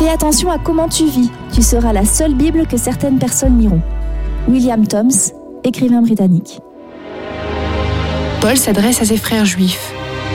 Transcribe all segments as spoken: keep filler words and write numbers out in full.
Fais attention à comment tu vis, tu seras la seule Bible que certaines personnes liront. William Thoms, écrivain britannique. Paul s'adresse à ses frères juifs.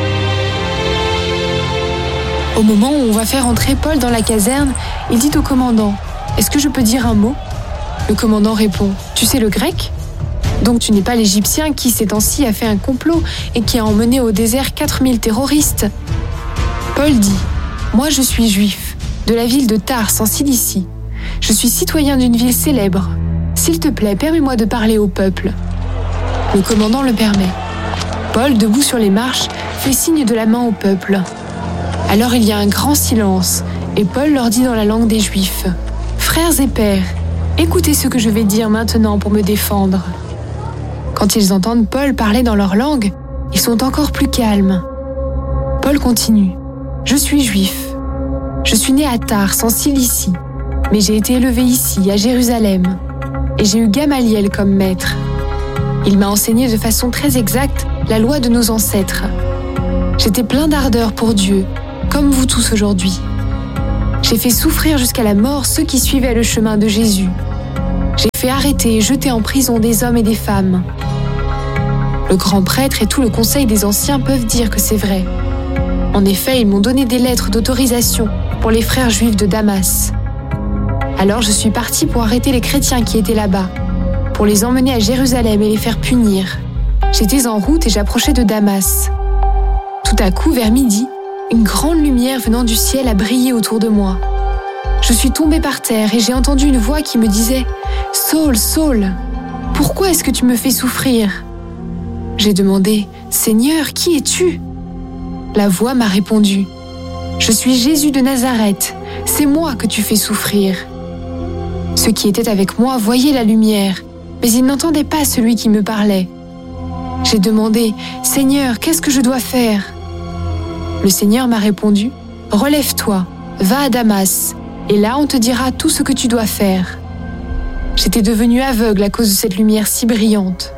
Au moment où on va faire entrer Paul dans la caserne, il dit au commandant « Est-ce que je peux dire un mot ?» Le commandant répond « Tu sais le grec ? Donc tu n'es pas l'Égyptien qui, ces temps-ci, a fait un complot et qui a emmené au désert quatre mille terroristes ?» Paul dit « Moi je suis juif, de la ville de Tars en Cilicie. Je suis citoyen d'une ville célèbre. S'il te plaît, permets-moi de parler au peuple. » Le commandant le permet. Paul, debout sur les marches, fait signe de la main au peuple. Alors il y a un grand silence, et Paul leur dit dans la langue des Juifs « Frères et pères, écoutez ce que je vais dire maintenant pour me défendre. » Quand ils entendent Paul parler dans leur langue, ils sont encore plus calmes. Paul continue « Je suis juif. Je suis né à Tars, en Cilicie, mais j'ai été élevé ici, à Jérusalem, et j'ai eu Gamaliel comme maître. Il m'a enseigné de façon très exacte la loi de nos ancêtres. J'étais plein d'ardeur pour Dieu, comme vous tous aujourd'hui. J'ai fait souffrir jusqu'à la mort ceux qui suivaient le chemin de Jésus. J'ai fait arrêter et jeter en prison des hommes et des femmes. Le grand prêtre et tout le conseil des anciens peuvent dire que c'est vrai. En effet, ils m'ont donné des lettres d'autorisation pour les frères juifs de Damas. Alors je suis parti pour arrêter les chrétiens qui étaient là-bas, pour les emmener à Jérusalem et les faire punir. J'étais en route et j'approchais de Damas. Tout à coup, vers midi, une grande lumière venant du ciel a brillé autour de moi. Je suis tombée par terre et j'ai entendu une voix qui me disait « Saul, Saul, pourquoi est-ce que tu me fais souffrir ?» J'ai demandé « Seigneur, qui es-tu » La voix m'a répondu « Je suis Jésus de Nazareth, c'est moi que tu fais souffrir. » Ceux qui étaient avec moi voyaient la lumière, mais ils n'entendaient pas celui qui me parlait. J'ai demandé « Seigneur, qu'est-ce que je dois faire ?» Le Seigneur m'a répondu « Relève-toi, va à Damas, et là on te dira tout ce que tu dois faire. » J'étais devenue aveugle à cause de cette lumière si brillante.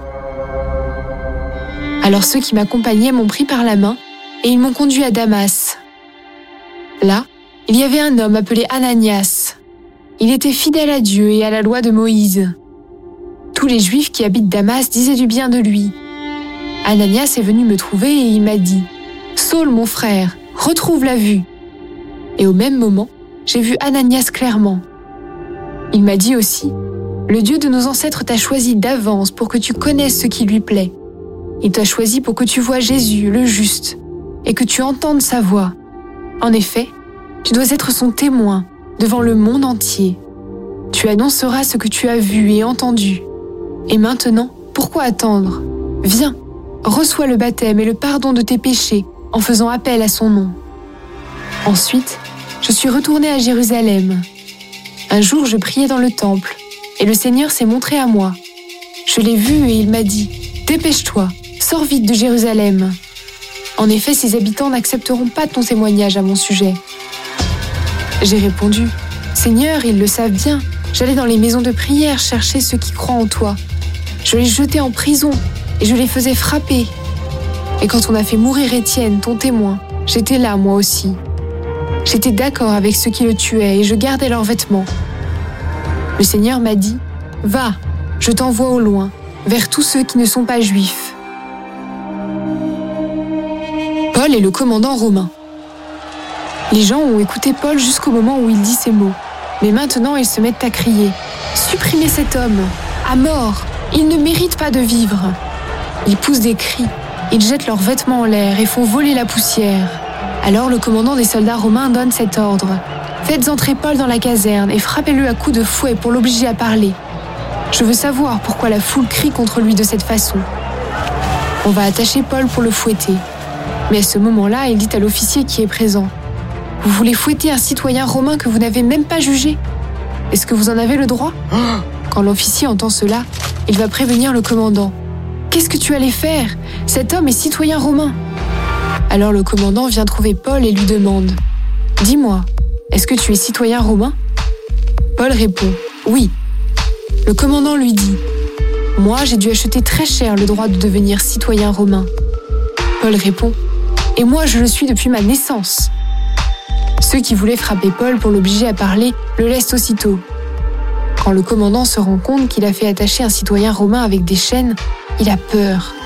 Alors ceux qui m'accompagnaient m'ont pris par la main et ils m'ont conduit à Damas. Là, il y avait un homme appelé Ananias. Il était fidèle à Dieu et à la loi de Moïse. Tous les Juifs qui habitent Damas disaient du bien de lui. Ananias est venu me trouver et il m'a dit « Saul, mon frère, retrouve la vue !» Et au même moment, j'ai vu Ananias clairement. Il m'a dit aussi « Le Dieu de nos ancêtres t'a choisi d'avance pour que tu connaisses ce qui lui plaît. Il t'a choisi pour que tu vois Jésus, le juste, et que tu entendes sa voix. En effet, tu dois être son témoin devant le monde entier. Tu annonceras ce que tu as vu et entendu. Et maintenant, pourquoi attendre ? Viens, reçois le baptême et le pardon de tes péchés en faisant appel à son nom. » Ensuite, je suis retournée à Jérusalem. Un jour, je priais dans le temple, et le Seigneur s'est montré à moi. Je l'ai vu et il m'a dit « Dépêche-toi, sors vite de Jérusalem. En effet, ses habitants n'accepteront pas ton témoignage à mon sujet. » J'ai répondu « Seigneur, ils le savent bien, j'allais dans les maisons de prière chercher ceux qui croient en toi. Je les jetais en prison et je les faisais frapper. Et quand on a fait mourir Étienne, ton témoin, j'étais là moi aussi. J'étais d'accord avec ceux qui le tuaient et je gardais leurs vêtements. Le Seigneur m'a dit « Va, je t'envoie au loin, vers tous ceux qui ne sont pas juifs. » Paul est le commandant romain. Les gens ont écouté Paul jusqu'au moment où il dit ces mots. Mais maintenant, ils se mettent à crier « Supprimez cet homme, à mort, il ne mérite pas de vivre !» Ils poussent des cris, ils jettent leurs vêtements en l'air et font voler la poussière. Alors le commandant des soldats romains donne cet ordre « Faites entrer Paul dans la caserne et frappez-le à coups de fouet pour l'obliger à parler. Je veux savoir pourquoi la foule crie contre lui de cette façon. » On va attacher Paul pour le fouetter. Mais à ce moment-là, il dit à l'officier qui est présent « Vous voulez fouetter un citoyen romain que vous n'avez même pas jugé ? Est-ce que vous en avez le droit ?» Quand l'officier entend cela, il va prévenir le commandant. « Qu'est-ce que tu allais faire ? Cet homme est citoyen romain. » Alors le commandant vient trouver Paul et lui demande « Dis-moi, est-ce que tu es citoyen romain ?» Paul répond « Oui. » Le commandant lui dit « Moi, j'ai dû acheter très cher le droit de devenir citoyen romain. » Paul répond « Et moi, je le suis depuis ma naissance. » Ceux qui voulaient frapper Paul pour l'obliger à parler le laissent aussitôt. Quand le commandant se rend compte qu'il a fait attacher un citoyen romain avec des chaînes, il a peur.